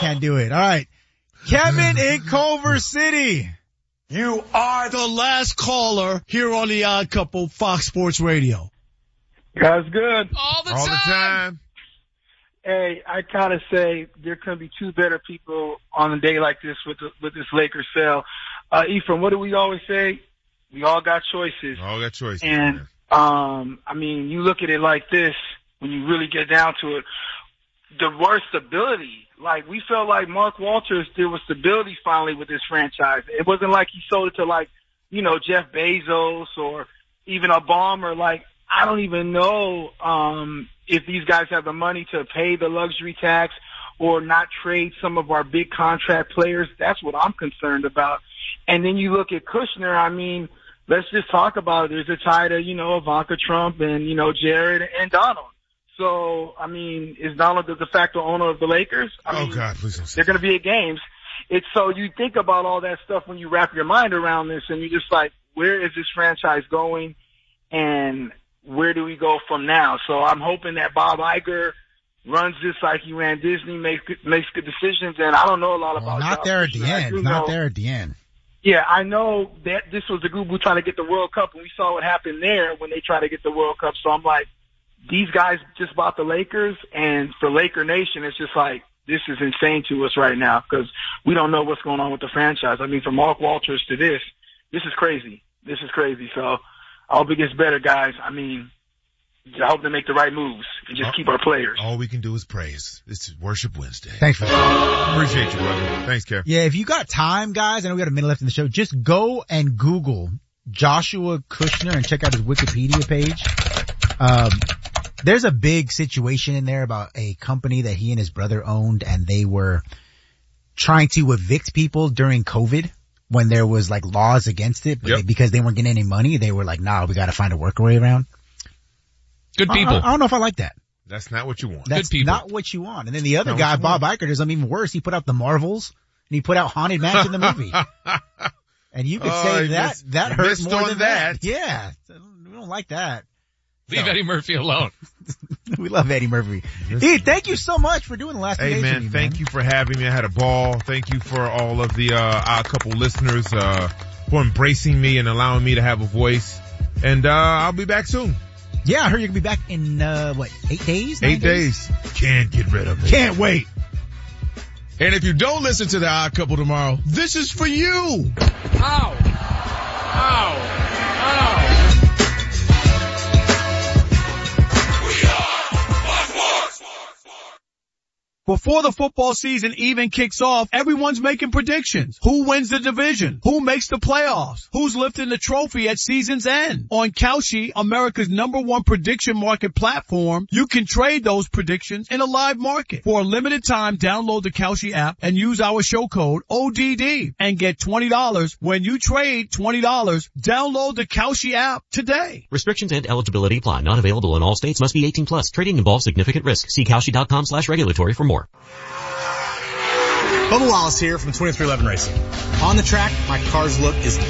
can't do it. All right. Kevin in Culver City. You are the last caller here on the Odd Couple, Fox Sports Radio. Guys, good. All the time. Hey, I kind of say there couldn't be two better people on a day like this with this Lakers sale. Ephraim, what do we always say? We all got choices. And, I mean, you look at it like this, when you really get down to it, the word stability, like we felt like Mark Walters, there was stability finally with this franchise. It wasn't like he sold it to like, you know, Jeff Bezos or even a bomber. Like, I don't even know, if these guys have the money to pay the luxury tax or not trade some of our big contract players. That's what I'm concerned about. And then you look at Kushner, I mean, let's just talk about it. There's a tie to, you know, Ivanka Trump and, you know, Jared and Donald. So, I mean, is Donald the de facto owner of the Lakers? I mean, God, please don't say they're going to be at games. It's so you think about all that stuff when you wrap your mind around this and you're just like, where is this franchise going and where do we go from now? So I'm hoping that Bob Iger runs this like he ran Disney, makes good decisions, and I don't know a lot about not there at the end. Not there at the end. Yeah, I know that this was the group who tried to get the World Cup, and we saw what happened there when they tried to get the World Cup. So I'm like, these guys just bought the Lakers, and for Laker Nation, it's just like, this is insane to us right now because we don't know what's going on with the franchise. I mean, from Mark Walters to this is crazy. This is crazy. So I hope it gets better, guys. I mean, I hope they make the right moves and just keep our players. All we can do is praise. This is Worship Wednesday. Thanks for that. Appreciate you, brother. Thanks, Kev. Yeah, if you got time, guys, I know we got a minute left in the show, just go and Google Joshua Kushner and check out his Wikipedia page. There's a big situation in there about a company that he and his brother owned, and they were trying to evict people during COVID when there was like laws against it, but because they weren't getting any money, they were like, nah, we got to find a workaround around. Good people. I don't know if I like that. That's not what you want. That's Good people. not what you want. And then the other guy, Bob Iger, does something even worse. He put out The Marvels, and he put out Haunted Mansion, the movie. And you could say that hurt more than that. Yeah. We don't like that. Leave Eddie Murphy alone. We love Eddie Murphy. Hey, thank you so much for doing the last 2 days. Hey, man, thank you for having me. I had a ball. Thank you for all of the Odd Couple listeners for embracing me and allowing me to have a voice. And I'll be back soon. Yeah, I heard you're going to be back in, 8 days? 8 days. Can't get rid of it. Can't wait. And if you don't listen to the Odd Couple tomorrow, this is for you. Ow. Ow. Ow. Before the football season even kicks off, everyone's making predictions. Who wins the division? Who makes the playoffs? Who's lifting the trophy at season's end? On Kalshi, America's #1 prediction market platform, you can trade those predictions in a live market. For a limited time, download the Kalshi app and use our show code ODD and get $20 when you trade $20. Download the Kalshi app today. Restrictions and eligibility apply. Not available in all states. Must be 18 plus. Trading involves significant risk. See Kalshi.com/regulatory for more. Bubba Wallace here from 2311 Racing. On the track, my car's look is